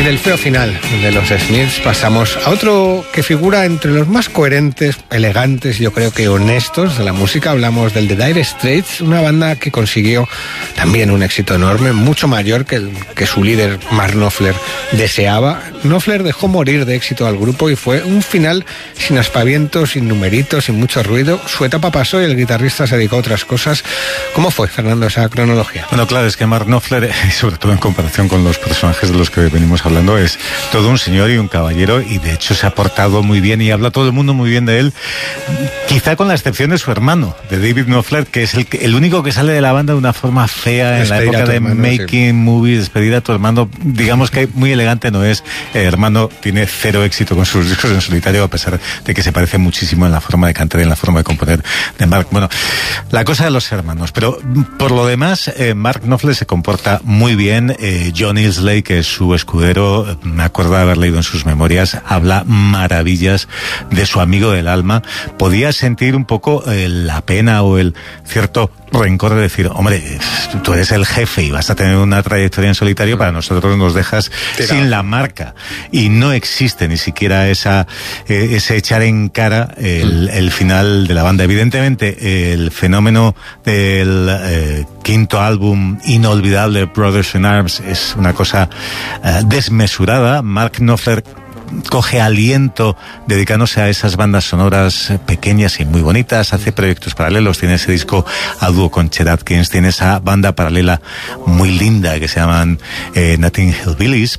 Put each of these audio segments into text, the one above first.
del feo final de los Smiths pasamos a otro que figura entre los más coherentes, elegantes, yo creo que honestos de la música. Hablamos del The Dire Straits, una banda que consiguió también un éxito enorme, mucho mayor que el que su líder Mark Knopfler deseaba. Knopfler dejó morir de éxito al grupo y fue un final sin aspavientos, sin numeritos, sin mucho ruido. Su etapa pasó y el guitarrista se dedicó a otras cosas. ¿Cómo fue, Fernando, esa cronología? Bueno, claro, es que Mark Knopfler, sobre todo en comparación con los personajes de los que venimos hablando, es todo un señor y un caballero, y de hecho se ha portado muy bien y habla todo el mundo muy bien de él, quizá con la excepción de su hermano, de David Knopfler, que es el único que sale de la banda de una forma fea en la época de Making Movies, Despedir a tu hermano. Digamos que muy elegante no es. El hermano tiene cero éxito con sus discos en solitario, a pesar de que se parece muchísimo en la forma de cantar y en la forma de componer de Mark. Bueno, la cosa de los hermanos, pero por lo demás, Mark Knopfler se comporta muy bien. John Illsley, que es su escudero, me acuerdo de haber leído en sus memorias, habla maravillas de su amigo del alma. Podía sentir un poco la pena o el cierto rencor de decir, hombre, tú eres el jefe y vas a tener una trayectoria en solitario, para nosotros nos dejas sin la marca. Y no existe ni siquiera ese echar en cara el final de la banda. Evidentemente, el fenómeno del quinto álbum inolvidable, Brothers in Arms, es una cosa desmesurada. Mark Knopfler coge aliento dedicándose a esas bandas sonoras pequeñas y muy bonitas, hace proyectos paralelos, tiene ese disco a dúo con Chet Atkins, tiene esa banda paralela muy linda que se llaman Notting Hill Billies.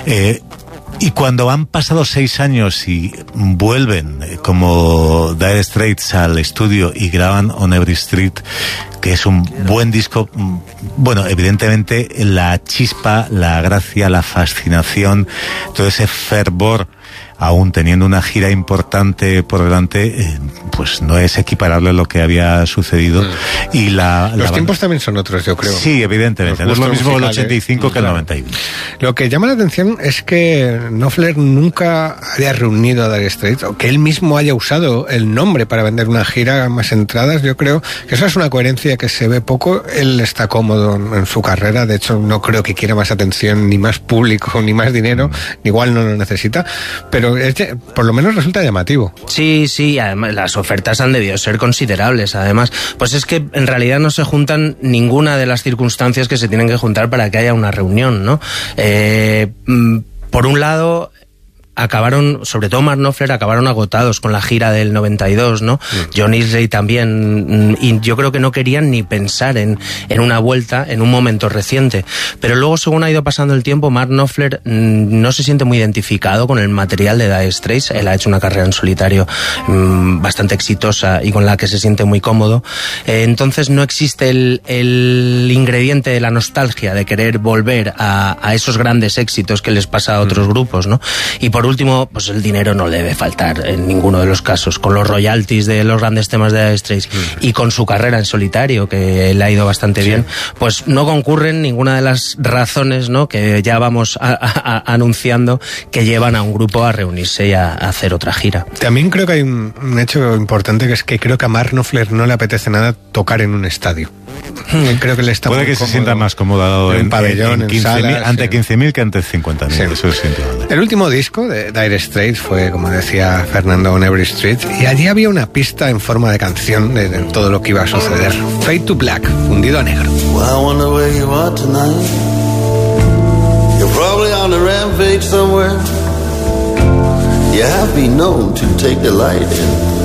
Y cuando han pasado 6 años y vuelven como Dire Straits al estudio y graban On Every Street, que es un buen disco, bueno, evidentemente la chispa, la gracia, la fascinación, todo ese fervor, aún teniendo una gira importante por delante, pues no es equiparable a lo que había sucedido. Y los tiempos también son otros, yo creo. Sí, evidentemente. No es lo mismo el 85 que el 91. Lo que llama la atención es que Knopfler nunca haya reunido a Dire Straits, o que él mismo haya usado el nombre para vender una gira, más entradas. Yo creo que eso es una coherencia que se ve poco. Él está cómodo en su carrera, de hecho no creo que quiera más atención, ni más público, ni más dinero, igual no lo necesita, pero por lo menos resulta llamativo. Sí, además las ofertas han debido ser considerables, además. Pues es que en realidad no se juntan ninguna de las circunstancias que se tienen que juntar para que haya una reunión, ¿no? Por un lado, acabaron, sobre todo Mark Knopfler, acabaron agotados con la gira del 92, ¿no? John Illsley también, y yo creo que no querían ni pensar en una vuelta en un momento reciente. Pero luego, según ha ido pasando el tiempo, Mark Knopfler no se siente muy identificado con el material de Dire Straits. Él ha hecho una carrera en solitario bastante exitosa y con la que se siente muy cómodo. Entonces no existe el ingrediente de la nostalgia, de querer volver a esos grandes éxitos que les pasa a otros grupos, ¿no? Y por último, pues el dinero no le debe faltar en ninguno de los casos. Con los royalties de los grandes temas de Dire Straits y con su carrera en solitario, que le ha ido bastante bien, pues no concurren ninguna de las razones, ¿no?, que ya vamos anunciando, que llevan a un grupo a reunirse y a hacer otra gira. También creo que hay un hecho importante, que es que creo que a Mark Knopfler no le apetece nada tocar en un estadio. Creo que le está puede que se sienta más cómodo en pabellón, en salas, ante 15.000 que ante 50.000. Sí. Eso es indudable. El último disco de Dire Straits fue, como decía Fernando, On Every Street, y allí había una pista en forma de canción de todo lo que iba a suceder. Fade to Black, fundido a negro. Well, I wonder where you are tonight. You're probably on a rampage somewhere. You have been known to take delight in